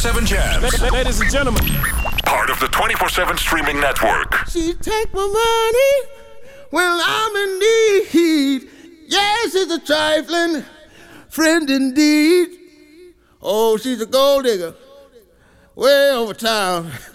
24/7 Jams. Ladies and gentlemen. Part of the 24/7 streaming network. She take my money when I'm in need. Yes, it's a trifling friend indeed. Oh, she's a gold digger way over town.